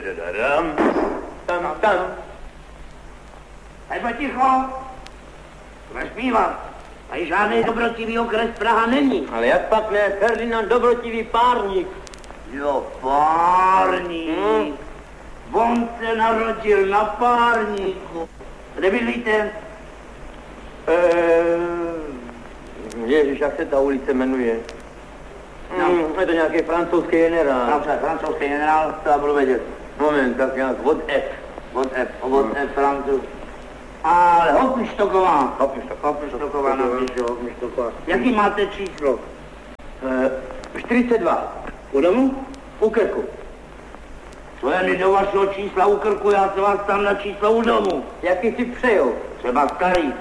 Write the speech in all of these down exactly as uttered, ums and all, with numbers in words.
Tam, tam. Hej, poticho. Nespívat. Tady žádný dobrotivý okres Praha není. Ale jak pak ne, Ferdinand dobrotivý párník. Jo, párník. Hmm. On se narodil na párníku. Kde bydlíte? Eee, ježiš, jak se ta ulice jmenuje? No. Hmm, je to nějaký francouzský generál. Francouzský, francouzský generál, to já budu vědět. Moment, tak nějak od F. Od F, od F, francouz. Ale Hopništoková. Hopništoková. Hopništoková napíšu, Hopništoková. Jaký máte číslo? Eee, čtyřicet dva. U domu? U krku. To je mi do vašeho čísla u krku, já se vás tam na číslo u domu. Jaký si přejou? Třeba starý.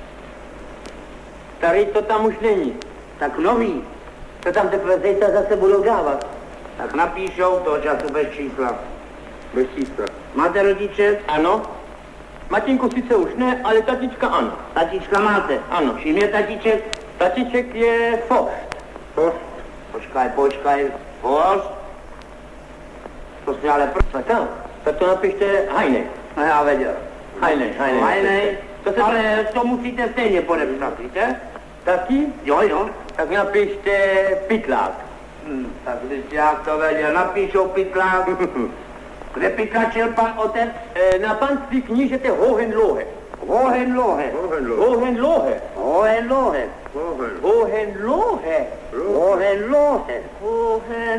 Starý to tam už není. Tak nový. To tam teprve zítra zase budou dávat. Tak napíšou toho času bez čísla. Bez čísla. Máte rodiče? Ano. Matinku sice už ne, ale tatička ano. Tatička máte? Ano. Čím je tatiček? Tatiček je Fost. Fost? Počkaj, počkaj. Fost? To si ale pr... A tam, tak to napište Hajnej. No já věděl. Hajnej, Hajnej. Hajnej. To se... Ale to musíte stejně podepsat, víte? Taky? Jo, jo. Tak napište Pytlák. Hmm, tak když já to věděl, napíšou Pytlák. Kde pytlačil pan otec? E, na panství knížete Hohenlohe. Hohenlohe. Hohenlohe. Hohenlohe. Hohenlohe. Hohenlohe. Hohen.